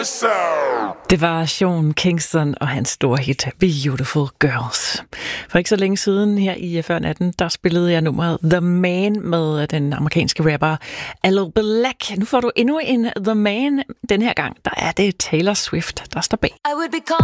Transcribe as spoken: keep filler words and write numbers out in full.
Det var Sean Kingston og hans store hit Beautiful Girls. For ikke så længe siden her i Før Natten, der spillede jeg nummeret The Man med den amerikanske rapper Aloe Blacc. Nu får du endnu en The Man. Den her gang, der er det Taylor Swift, der står bag.